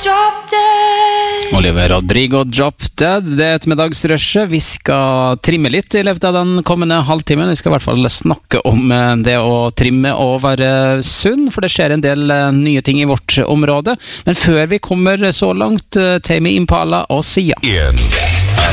Oliver Rodrigo Drop Dead. Det ettermiddagsrushet. Vi skal trimme litt I løpet av den kommende halvtimen. Vi skal I hvert fall snakke om det å trimme og være sunn, for det skjer en del nye ting I vårt område. Men før vi kommer så langt, Tame Impala og Sia.